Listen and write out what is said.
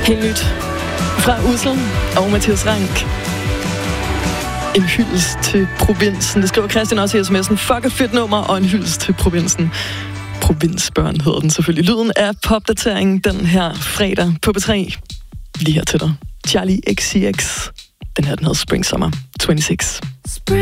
Helt nyt fra Ussel og Mathias Rank. En hyldest til provinsen. Det skriver Christian også i sms'en. Fuck et fedt nummer og en hyldest til provinsen. Provinsbørn hedder den selvfølgelig. Lyden af popdateringen den her fredag på B3. Lige her til dig. Charlie XCX. Den her, den hedder Spring Summer 26.